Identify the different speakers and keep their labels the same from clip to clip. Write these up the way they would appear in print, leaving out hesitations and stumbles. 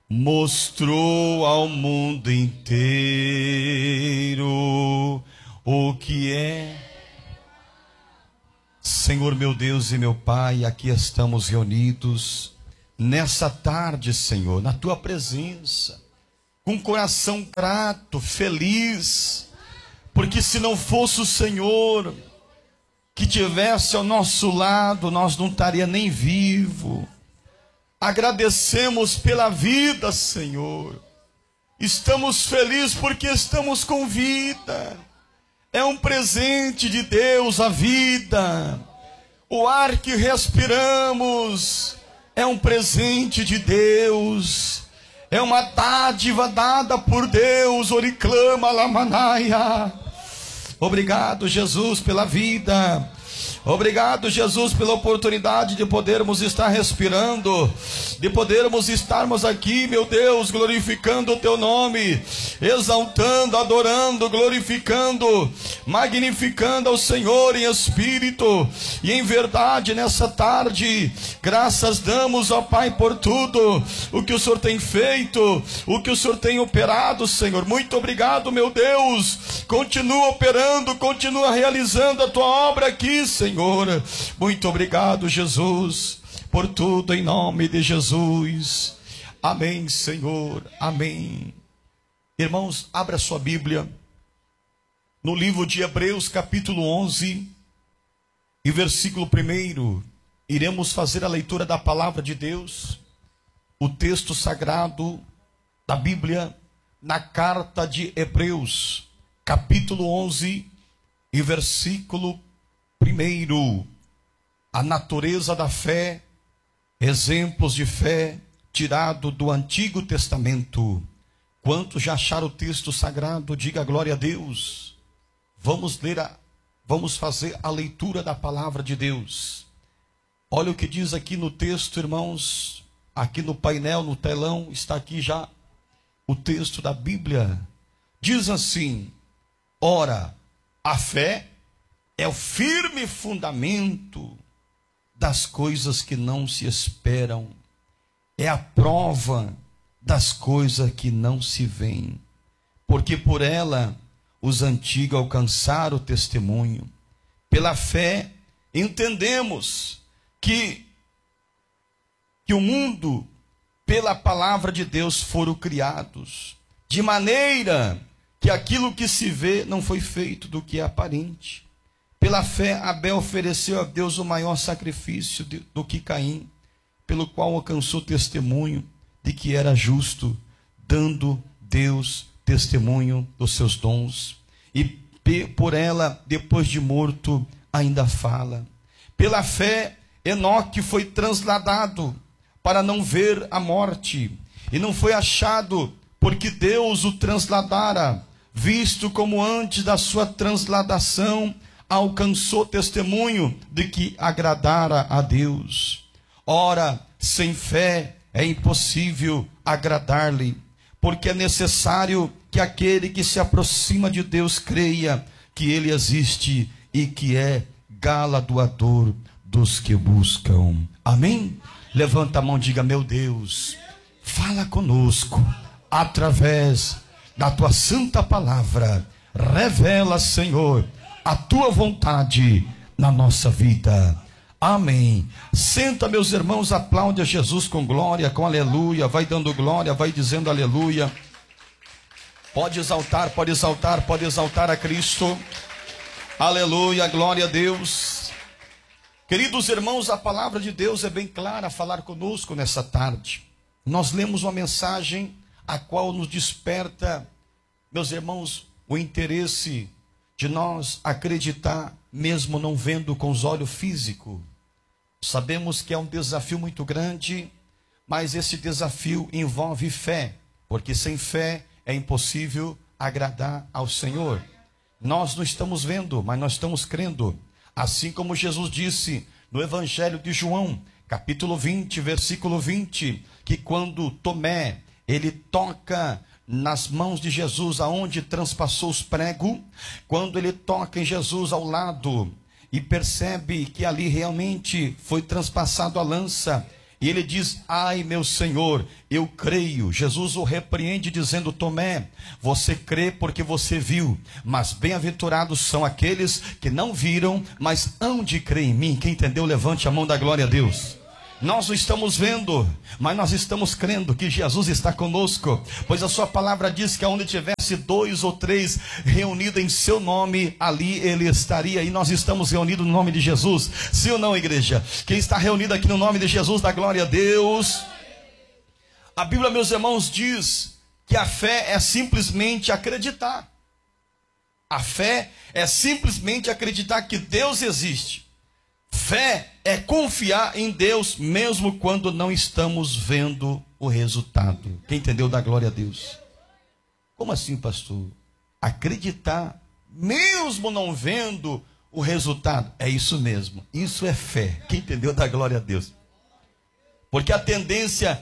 Speaker 1: mostrou ao mundo inteiro o que é. Senhor meu Deus e meu Pai, aqui estamos reunidos nessa tarde, Senhor, na Tua presença, com um coração grato, feliz, porque se não fosse o Senhor que tivesse ao nosso lado, nós não estaria nem vivo. Agradecemos pela vida, Senhor. Estamos felizes porque estamos com vida. É um presente de Deus a vida. O ar que respiramos é um presente de Deus. É uma dádiva dada por Deus. Oriclama lamanaia. Obrigado, Jesus, pela vida. Obrigado, Jesus, pela oportunidade de podermos estar respirando, de podermos estarmos aqui, meu Deus, glorificando o Teu nome, exaltando, adorando, glorificando, magnificando ao Senhor em espírito e em verdade nessa tarde. Graças damos ao Pai por tudo o que o Senhor tem feito, o que o Senhor tem operado, Senhor. Muito obrigado, meu Deus. Continua operando, continua realizando a Tua obra aqui, Senhor. Muito obrigado, Jesus, por tudo em nome de Jesus. Amém, Senhor. Amém. Irmãos, abra sua Bíblia no livro de Hebreus, capítulo 11 e versículo 1. Iremos fazer a leitura da palavra de Deus, o texto sagrado da Bíblia, na carta de Hebreus, capítulo 11 e versículo 1. A natureza da fé, exemplos de fé tirado do Antigo Testamento. Quantos já acharam o texto sagrado? Diga glória a Deus. Vamos fazer a leitura da palavra de Deus. Olha o que diz aqui no texto, irmãos. Aqui no painel, no telão, está aqui já o texto da Bíblia. Diz assim: ora, a fé é o firme fundamento das coisas que não se esperam. É a prova das coisas que não se veem. Porque por ela os antigos alcançaram o testemunho. Pela fé entendemos que o mundo, pela palavra de Deus, foram criados. De maneira que aquilo que se vê não foi feito do que é aparente. Pela fé, Abel ofereceu a Deus o maior sacrifício do que Caim, pelo qual alcançou testemunho de que era justo, dando Deus testemunho dos seus dons. E por ela, depois de morto, ainda fala. Pela fé, Enoque foi transladado para não ver a morte, e não foi achado porque Deus o transladara, visto como antes da sua transladação alcançou testemunho de que agradara a Deus. Ora, sem fé é impossível agradar-lhe, porque é necessário que aquele que se aproxima de Deus creia que Ele existe e que é galardoador dos que buscam. Amém? Levanta a mão e diga: meu Deus, fala conosco através da Tua santa palavra. Revela, Senhor, a Tua vontade na nossa vida. Amém. Senta, meus irmãos, aplaude a Jesus com glória, com aleluia. Vai dando glória, vai dizendo aleluia. Pode exaltar, pode exaltar, pode exaltar a Cristo. Aleluia, glória a Deus. Queridos irmãos, a palavra de Deus é bem clara a falar conosco nessa tarde. Nós lemos uma mensagem a qual nos desperta, meus irmãos, o interesse de nós acreditar, mesmo não vendo com os olhos físicos. Sabemos que é um desafio muito grande, mas esse desafio envolve fé, porque sem fé é impossível agradar ao Senhor. Nós não estamos vendo, mas nós estamos crendo. Assim como Jesus disse no Evangelho de João, capítulo 20, versículo 20, que quando Tomé, ele toca nas mãos de Jesus, aonde transpassou os pregos, quando ele toca em Jesus ao lado e percebe que ali realmente foi transpassado a lança, E ele diz: ai meu Senhor, eu creio. Jesus o repreende dizendo: Tomé, você crê porque você viu, mas bem-aventurados são aqueles que não viram, mas hão de crer em mim. Quem entendeu, levante a mão, da glória a Deus. Nós não estamos vendo, mas nós estamos crendo que Jesus está conosco, pois a sua palavra diz que aonde tivesse 2 ou 3 reunidos em seu nome, ali ele estaria. E nós estamos reunidos no nome de Jesus, sim ou não, igreja? Quem está reunido aqui no nome de Jesus, dá glória a Deus. A Bíblia, meus irmãos, diz que a fé é simplesmente acreditar. A fé é simplesmente acreditar que Deus existe. Fé é confiar em Deus mesmo quando não estamos vendo o resultado. Quem entendeu, dá glória a Deus. Como assim, pastor? Acreditar mesmo não vendo o resultado. É isso mesmo. Isso é fé. Quem entendeu, dá glória a Deus. Porque a tendência,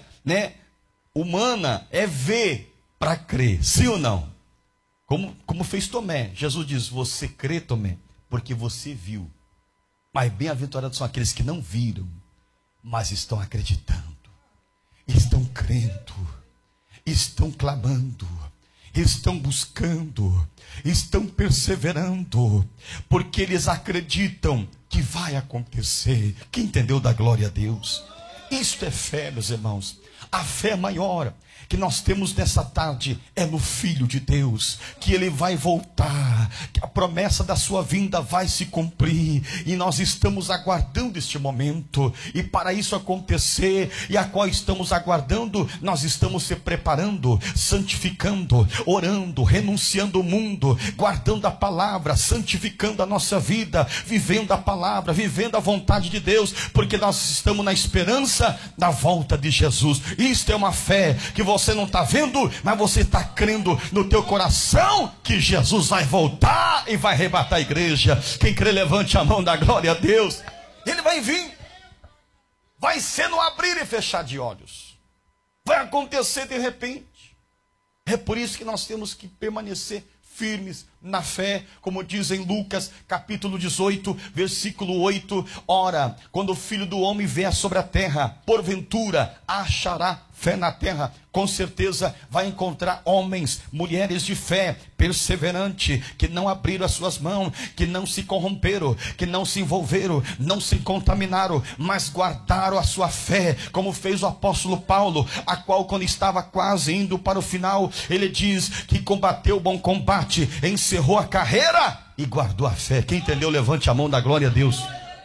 Speaker 1: humana é ver para crer. Sim ou não? Como fez Tomé. Jesus diz: você crê, Tomé, porque você viu. Mas bem-aventurados são aqueles que não viram, mas estão acreditando, estão crendo, estão clamando, estão buscando, estão perseverando, porque eles acreditam que vai acontecer. Quem entendeu, dá glória a Deus. Isto é fé, meus irmãos. A fé maior que nós temos nessa tarde é no Filho de Deus, que ele vai voltar, que a promessa da sua vinda vai se cumprir, e nós estamos aguardando este momento. E para isso acontecer, e a qual estamos aguardando, nós estamos se preparando, santificando, orando, renunciando o mundo, guardando a palavra, santificando a nossa vida, vivendo a palavra, vivendo a vontade de Deus, porque nós estamos na esperança da volta de Jesus. Isto é uma fé que você não está vendo, mas você está crendo no teu coração que Jesus vai voltar e vai arrebatar a igreja. Quem crê, levante a mão, da glória a Deus. Ele vai vir. Vai ser no abrir e fechar de olhos. Vai acontecer de repente. É por isso que nós temos que permanecer firmes na fé, como diz em Lucas capítulo 18, versículo 8. Ora, quando o Filho do Homem vier sobre a terra, porventura achará fé na terra? Com certeza vai encontrar homens, mulheres de fé, perseverante, que não abriram as suas mãos, que não se corromperam, que não se envolveram, não se contaminaram, mas guardaram a sua fé, como fez o apóstolo Paulo, a qual, quando estava quase indo para o final, ele diz que combateu o bom combate, encerrou a carreira e guardou a fé. Quem entendeu, levante a mão, da glória a Deus.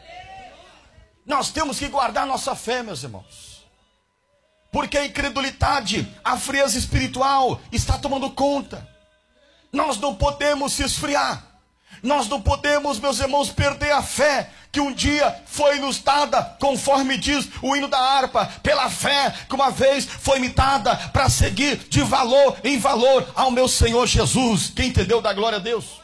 Speaker 1: Nós temos que guardar nossa fé, meus irmãos, porque a incredulidade, a frieza espiritual está tomando conta. Nós não podemos se esfriar. Nós não podemos, meus irmãos, perder a fé que um dia foi nos dada, conforme diz o hino da harpa, pela fé que uma vez foi me dada, para seguir de valor em valor ao meu Senhor Jesus. Quem entendeu, dá glória a Deus.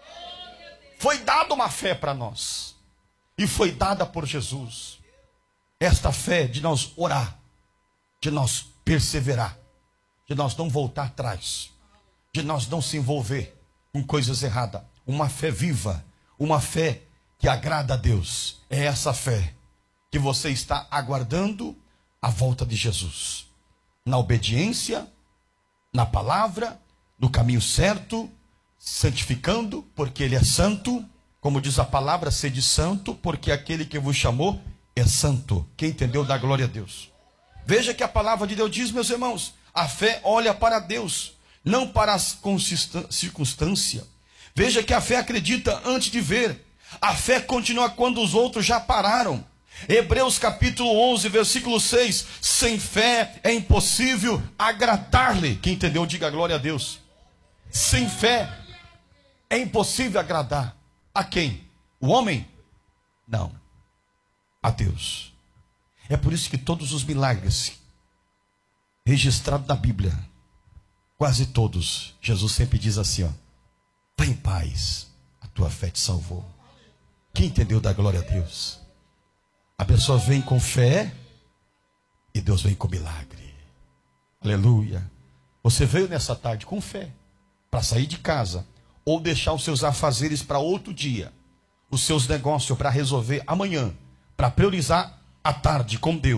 Speaker 1: Foi dada uma fé para nós, e foi dada por Jesus. Esta fé de nós orar, de nós perseverar, de nós não voltar atrás, de nós não se envolver com coisas erradas. Uma fé viva, uma fé que agrada a Deus. É essa fé que você está aguardando a volta de Jesus, na obediência, na palavra, no caminho certo, santificando, porque Ele é santo, como diz a palavra: sede santo, porque aquele que vos chamou é santo. Quem entendeu, dá glória a Deus. Veja que a palavra de Deus diz, meus irmãos, a fé olha para Deus, não para as circunstâncias. Veja que a fé acredita antes de ver. A fé continua quando os outros já pararam. Hebreus capítulo 11, versículo 6. Sem fé é impossível agradar-lhe. Quem entendeu, diga glória a Deus. Sem fé é impossível agradar. A quem? O homem? Não. A Deus. É por isso que todos os milagres registrados na Bíblia, quase todos, Jesus sempre diz assim, vai em paz, a tua fé te salvou. Quem entendeu, dá glória a Deus. A pessoa vem com fé e Deus vem com milagre. Aleluia. Você veio nessa tarde com fé para sair de casa, ou deixar os seus afazeres para outro dia, os seus negócios para resolver amanhã, para priorizar a tarde com Deus.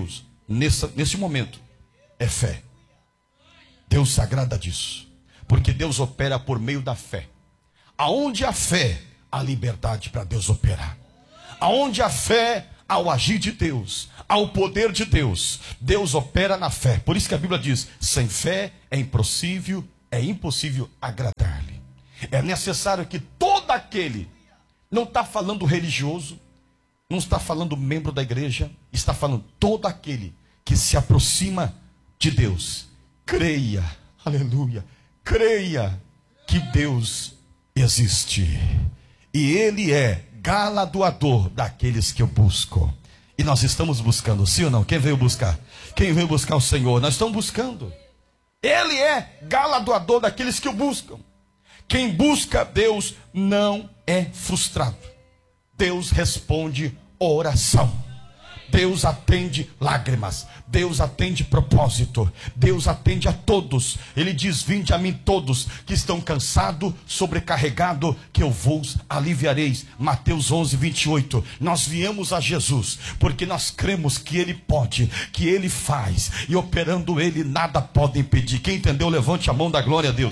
Speaker 1: nesse momento é fé. Deus se agrada disso, porque Deus opera por meio da fé. Aonde há fé, há liberdade para Deus operar. Aonde há fé, há o agir de Deus, há o poder de Deus. Deus opera na fé. Por isso que a Bíblia diz: sem fé é impossível agradar-lhe. É necessário que todo aquele, não está falando religioso, não está falando membro da igreja, está falando todo aquele que se aproxima de Deus, creia, aleluia, creia que Deus existe. E Ele é galardoador daqueles que o buscam. E nós estamos buscando, sim ou não? Quem veio buscar? Quem veio buscar o Senhor? Nós estamos buscando. Ele é galardoador daqueles que o buscam. Quem busca Deus não é frustrado. Deus responde oração. Deus atende lágrimas. Deus atende propósito. Deus atende a todos. Ele diz: vinde a mim todos que estão cansados, sobrecarregados, que eu vos aliviareis. Mateus 11, 28. Nós viemos a Jesus porque nós cremos que Ele pode, que Ele faz, e operando Ele nada pode impedir. Quem entendeu, levante a mão, da glória a Deus.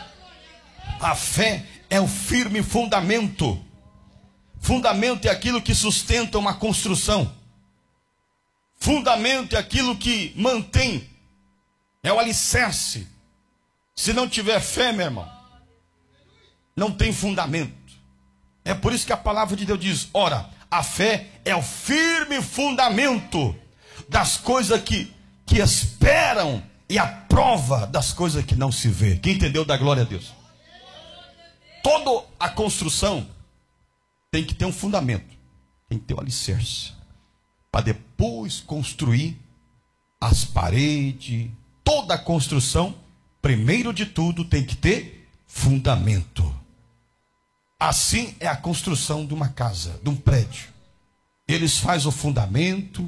Speaker 1: A fé é o firme fundamento. Fundamento é aquilo que sustenta uma construção. Fundamento é aquilo que mantém, é o alicerce. Se não tiver fé, meu irmão, não tem fundamento. É por isso que a palavra de Deus diz: ora, a fé é o firme fundamento das coisas que esperam e a prova das coisas que não se vê. Quem entendeu, dá glória a Deus. Toda a construção tem que ter um fundamento, tem que ter um alicerce, para depois construir as paredes. Toda a construção, primeiro de tudo, tem que ter fundamento. Assim é a construção de uma casa, de um prédio. Eles fazem o fundamento,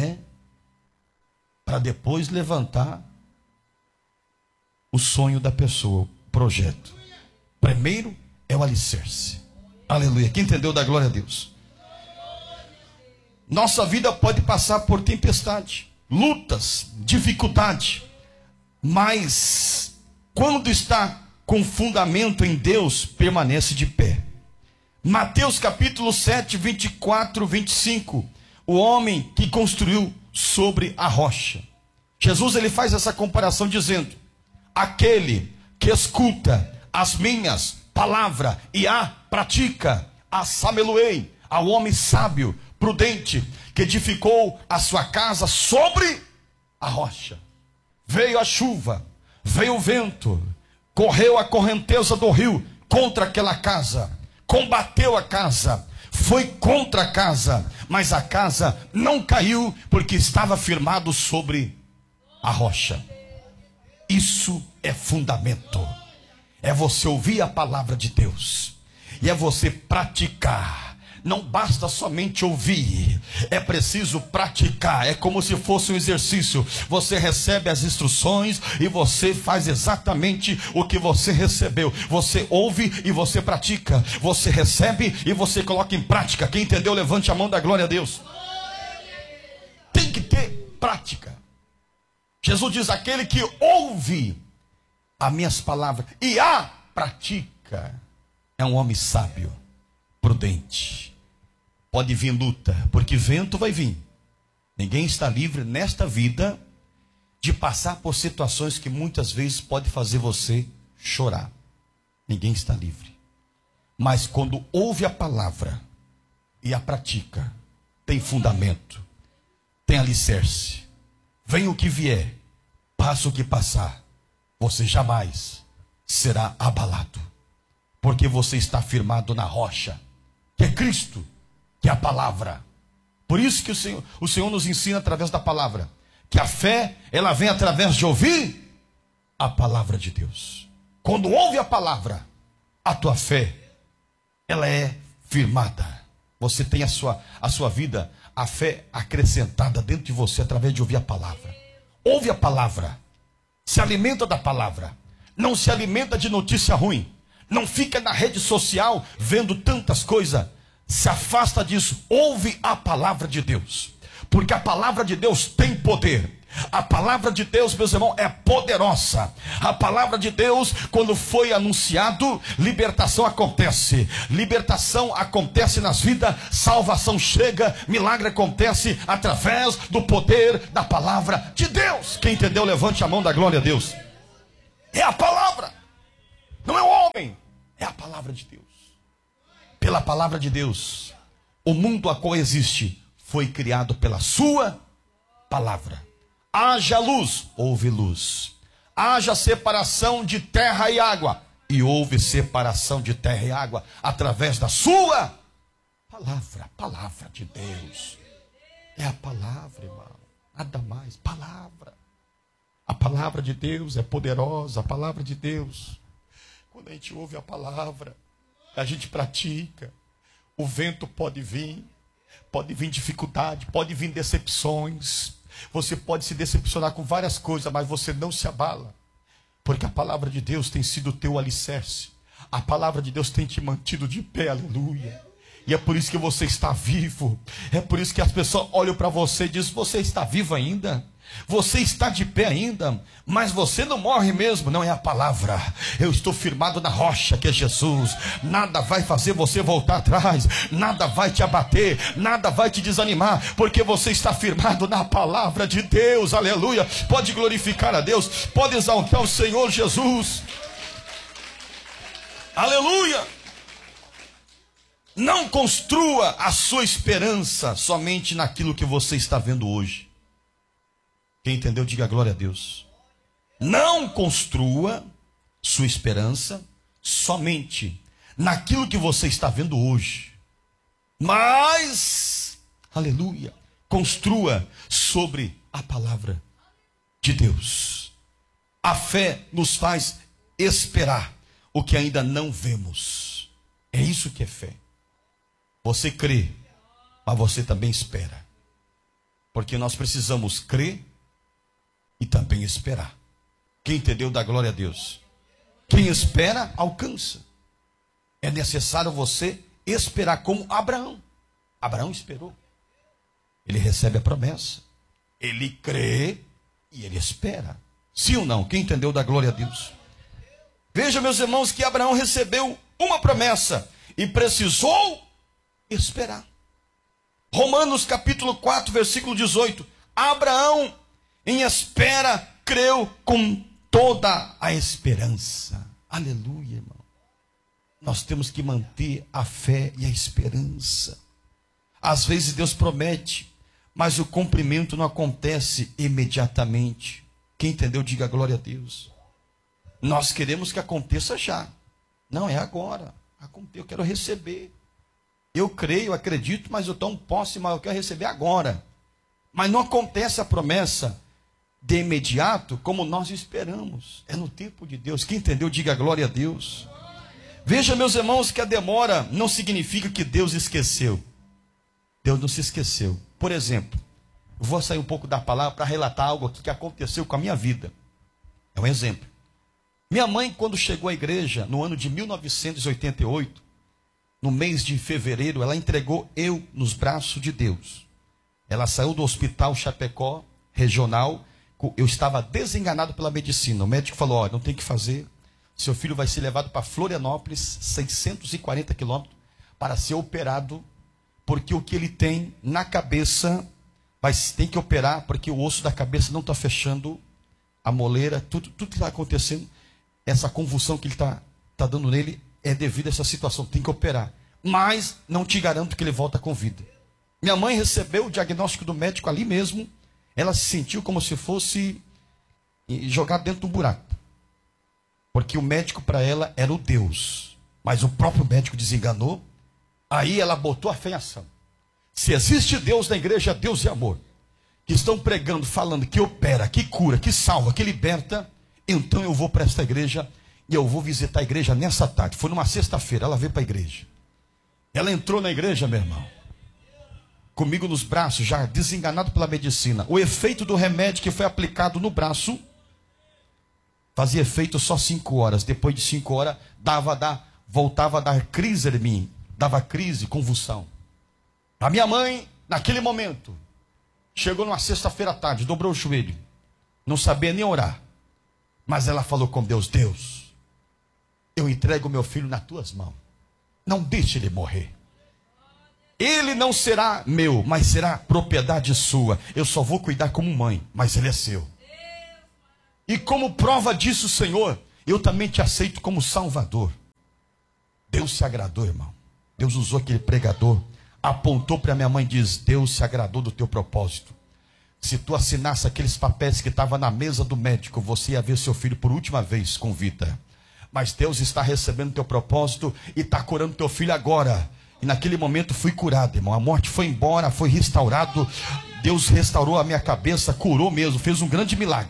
Speaker 1: para depois levantar o sonho da pessoa, o projeto. Primeiro é o alicerce. Aleluia. Quem entendeu, dá glória a Deus. Nossa vida pode passar por tempestade, lutas, dificuldade, mas quando está com fundamento em Deus, permanece de pé. Mateus capítulo 7, 24, 25. O homem que construiu sobre a rocha. Jesus, ele faz essa comparação dizendo: aquele que escuta as minhas palavras e a pratica, assemelhei ao homem sábio, prudente, que edificou a sua casa sobre a rocha. Veio a chuva, veio o vento, correu a correnteza do rio contra aquela casa, combateu a casa, foi contra a casa, mas a casa não caiu, porque estava firmado sobre a rocha. Isso é fundamento. É você ouvir a palavra de Deus, e é você praticar. Não basta somente ouvir, é preciso praticar. É como se fosse um exercício. Você recebe as instruções e você faz exatamente o que você recebeu. Você ouve e você pratica. Você recebe e você coloca em prática. Quem entendeu, levante a mão, da glória a Deus. Tem que ter prática. Jesus diz: aquele que ouve as minhas palavras e a pratica é um homem sábio, prudente. Pode vir luta, porque vento vai vir. Ninguém está livre nesta vida de passar por situações que muitas vezes pode fazer você chorar. Ninguém está livre. Mas quando ouve a palavra e a pratica, tem fundamento, tem alicerce. Vem o que vier, passa o que passar, você jamais será abalado, porque você está firmado na rocha, que é Cristo, que é a palavra. Por isso que o Senhor nos ensina através da palavra, que a fé, ela vem através de ouvir a palavra de Deus. Quando ouve a palavra, a tua fé, ela é firmada. Você tem a sua vida, a fé acrescentada dentro de você através de ouvir a palavra. Ouve a palavra, se alimenta da palavra, não se alimenta de notícia ruim, não fica na rede social vendo tantas coisas. Se afasta disso, ouve a palavra de Deus. porque a palavra de Deus tem poder. A palavra de Deus, meus irmãos, é poderosa. A palavra de Deus, quando foi anunciado, libertação acontece. Libertação acontece nas vidas, salvação chega, milagre acontece através do poder da palavra de Deus. Quem entendeu, levante a mão, da glória a Deus. É a palavra, não é o homem, é a palavra de Deus. Pela palavra de Deus, o mundo a qual existe foi criado pela sua palavra. Haja luz, houve luz. Haja separação de terra e água, e houve separação de terra e água através da sua palavra. Palavra de Deus. É a palavra, irmão. Nada mais. Palavra. A palavra de Deus é poderosa. A palavra de Deus. Quando a gente ouve a palavra, a gente pratica. O vento pode vir dificuldade, pode vir decepções. Você pode se decepcionar com várias coisas, mas você não se abala, porque a palavra de Deus tem sido o teu alicerce. A palavra de Deus tem te mantido de pé, aleluia. E é por isso que você está vivo. É por isso que as pessoas olham para você e dizem: você está vivo ainda? Você está de pé ainda? Mas você não morre mesmo. Não, é a palavra. Eu estou firmado na rocha que é Jesus. Nada vai fazer você voltar atrás. Nada vai te abater. Nada vai te desanimar, porque você está firmado na palavra de Deus. Aleluia. Pode glorificar a Deus. Pode exaltar o Senhor Jesus. Aleluia. Não construa a sua esperança somente naquilo que você está vendo hoje. Quem entendeu, diga glória a Deus. Não construa sua esperança somente naquilo que você está vendo hoje. Mas, aleluia, construa sobre a palavra de Deus. A fé nos faz esperar o que ainda não vemos. É isso que é fé. Você crê, mas você também espera. Porque nós precisamos crer e também esperar. Quem entendeu, dá glória a Deus. Quem espera, alcança. É necessário você esperar, como Abraão. Abraão esperou. Ele recebe a promessa. Ele crê e ele espera. Sim ou não? Quem entendeu, dá glória a Deus. Veja, meus irmãos, que Abraão recebeu uma promessa e precisou esperar. Romanos capítulo 4, versículo 18. Abraão, em espera, creu com toda a esperança. Aleluia, irmão. Nós temos que manter a fé e a esperança. Às vezes Deus promete, mas o cumprimento não acontece imediatamente. Quem entendeu, diga glória a Deus. Nós queremos que aconteça já. Não, é agora. Eu quero receber. Eu creio, acredito, mas eu tomo posse, mas eu quero receber agora. Mas não acontece a promessa de imediato como nós esperamos. É no tempo de Deus. Quem entendeu, diga glória a Deus. Veja, meus irmãos, que a demora não significa que Deus esqueceu. Deus não se esqueceu. Por exemplo, eu vou sair um pouco da palavra para relatar algo aqui que aconteceu com a minha vida. É um exemplo. Minha mãe, quando chegou à igreja no ano de 1988, no mês de fevereiro, ela entregou eu nos braços de Deus. Ela saiu do hospital Chapecó, regional. Eu estava desenganado pela medicina. O médico falou: olha, não tem o que fazer. Seu filho vai ser levado para Florianópolis, 640 quilômetros, para ser operado, porque o que ele tem na cabeça, tem que operar, porque o osso da cabeça não está fechando, a moleira, tudo que está acontecendo, essa convulsão que ele está dando nele, é devido a essa situação, tem que operar. Mas não te garanto que ele volta com vida. Minha mãe recebeu o diagnóstico do médico ali mesmo. Ela se sentiu como se fosse jogado dentro de um buraco. Porque o médico para ela era o Deus. Mas o próprio médico desenganou. Aí ela botou a fé em ação. Se existe Deus na igreja, Deus é amor. Que estão pregando, falando que opera, que cura, que salva, que liberta. Então eu vou para esta igreja e eu vou visitar a igreja nessa tarde. Foi numa sexta-feira, ela veio para a igreja. Ela entrou na igreja, meu irmão, comigo nos braços, já desenganado pela medicina. O efeito do remédio que foi aplicado no braço fazia efeito só 5 horas. Depois de 5 horas, voltava a dar crise em mim. Dava crise, convulsão. A minha mãe, naquele momento, Chegou numa sexta-feira à tarde, dobrou o joelho. Não sabia nem orar. Mas ela falou com Deus: Deus, eu entrego meu filho nas tuas mãos. Não deixe ele morrer. Ele não será meu, mas será propriedade sua. Eu só vou cuidar como mãe, mas ele é seu. E como prova disso, Senhor, eu também te aceito como Salvador. Deus se agradou, irmão. Deus usou aquele pregador, apontou para minha mãe e diz: Deus se agradou do teu propósito. Se tu assinasse aqueles papéis que estavam na mesa do médico, você ia ver seu filho por última vez com vida. Mas Deus está recebendo teu propósito e está curando teu filho agora. E naquele momento fui curado, irmão. A morte foi embora, foi restaurado. Deus restaurou a minha cabeça, curou mesmo, fez um grande milagre.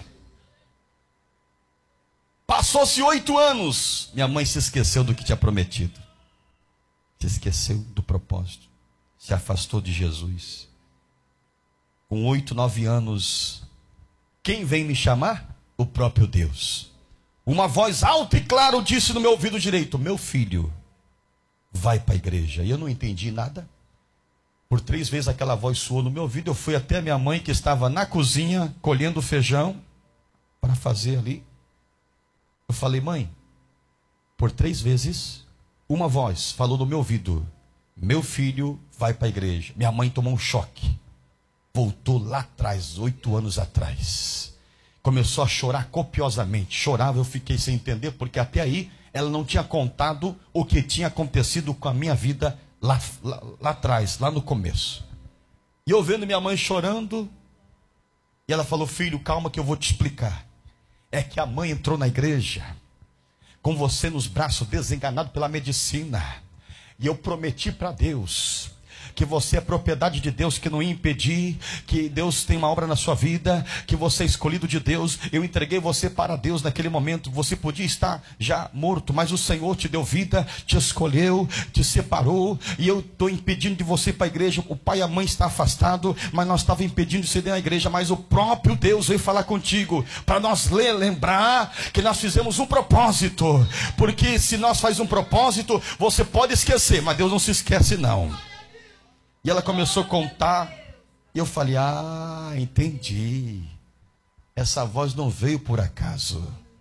Speaker 1: Passou-se 8 anos. Minha mãe se esqueceu do que tinha prometido. Se esqueceu do propósito. Se afastou de Jesus. Com 8, 9 anos, quem vem me chamar? O próprio Deus. Uma voz alta e clara disse no meu ouvido direito: meu filho, vai para a igreja. E eu não entendi nada. Por 3 vezes aquela voz soou no meu ouvido. Eu fui até a minha mãe, que estava na cozinha colhendo feijão para fazer ali. Eu falei: mãe, por 3 vezes uma voz falou no meu ouvido: meu filho vai para a igreja. Minha mãe tomou um choque. Voltou lá atrás, 8 anos atrás. Começou a chorar copiosamente. Chorava, eu fiquei sem entender, porque até aí ela não tinha contado o que tinha acontecido com a minha vida lá atrás, lá no começo. E eu vendo minha mãe chorando, e ela falou: filho, calma que eu vou te explicar. É que a mãe entrou na igreja com você nos braços, desenganado pela medicina. E eu prometi para Deus que você é propriedade de Deus, que não ia impedir, que Deus tem uma obra na sua vida, que você é escolhido de Deus. Eu entreguei você para Deus naquele momento. Você podia estar já morto, mas o Senhor te deu vida, te escolheu, te separou, e eu estou impedindo de você ir para a igreja. O pai e a mãe estão afastados, mas nós estávamos impedindo de você ir na igreja, mas o próprio Deus veio falar contigo, para nós lembrar que nós fizemos um propósito, porque se nós fazemos um propósito, você pode esquecer, mas Deus não se esquece não. E ela começou a contar, e eu falei: ah, entendi. Essa voz não veio por acaso.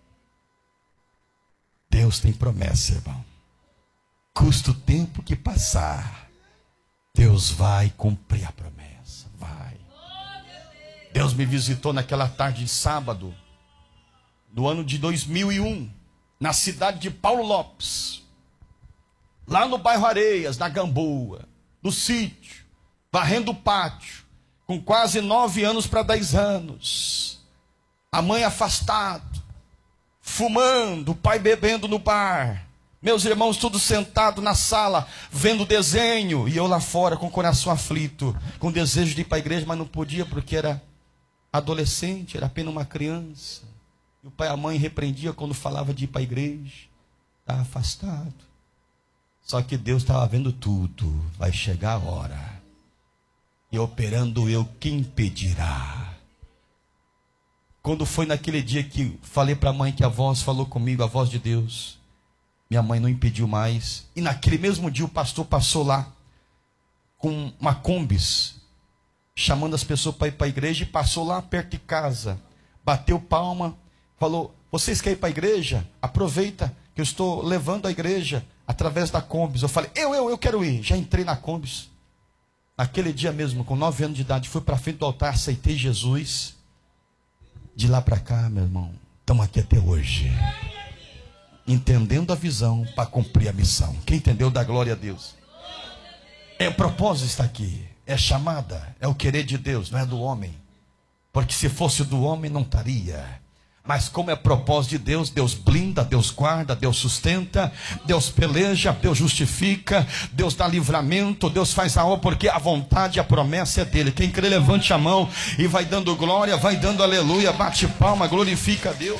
Speaker 1: Deus tem promessa, irmão. Custa o tempo que passar, Deus vai cumprir a promessa, vai. Deus me visitou naquela tarde de sábado, no ano de 2001, na cidade de Paulo Lopes, lá no bairro Areias, na Gamboa, no sítio, varrendo o pátio, com quase 9 anos para 10 anos. A mãe afastado, fumando, o pai bebendo no bar, meus irmãos tudo sentado na sala, vendo desenho, e eu lá fora com o coração aflito, com desejo de ir para a igreja, mas não podia porque era adolescente, era apenas uma criança. E o pai e a mãe repreendiam quando falava de ir para a igreja. Estava afastado. Só que Deus estava vendo tudo. Vai chegar a hora. E operando eu, quem impedirá? Quando foi naquele dia que falei para a mãe que a voz falou comigo, a voz de Deus, minha mãe não impediu mais. E naquele mesmo dia o pastor passou lá com uma Kombis, chamando as pessoas para ir para a igreja, e passou lá perto de casa, bateu palma, falou: vocês querem ir para a igreja? Aproveita que eu estou levando a igreja através da Kombis. Eu falei: eu quero ir. Já entrei na Kombis. Naquele dia mesmo, com 9 anos de idade, fui para frente do altar, aceitei Jesus. De lá para cá, meu irmão, estamos aqui até hoje, entendendo a visão para cumprir a missão. Quem entendeu, dá glória a Deus. É o propósito está aqui, é chamada, é o querer de Deus, não é do homem. Porque se fosse do homem não estaria. Mas como é propósito de Deus, Deus blinda, Deus guarda, Deus sustenta, Deus peleja, Deus justifica, Deus dá livramento, Deus faz a obra, porque a vontade e a promessa é dele. Quem crê, levante a mão e vai dando glória, vai dando aleluia, bate palma, glorifica a Deus.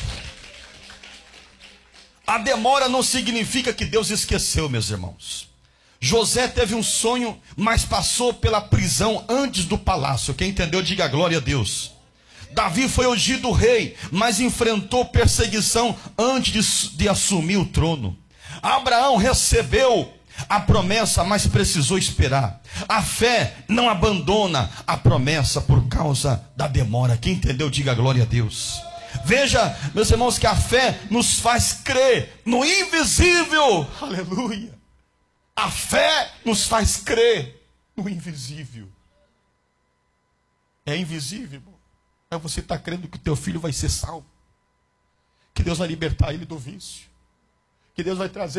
Speaker 1: A demora não significa que Deus esqueceu, meus irmãos. José teve um sonho, mas passou pela prisão antes do palácio. Quem entendeu, diga glória a Deus. Davi foi ungido rei, mas enfrentou perseguição antes de assumir o trono. Abraão recebeu a promessa, mas precisou esperar. A fé não abandona a promessa por causa da demora. Quem entendeu, diga glória a Deus. Veja, meus irmãos, que a fé nos faz crer no invisível. Aleluia. A fé nos faz crer no invisível. É invisível, irmão. Mas você está crendo que o teu filho vai ser salvo, que Deus vai libertar ele do vício, que Deus vai trazer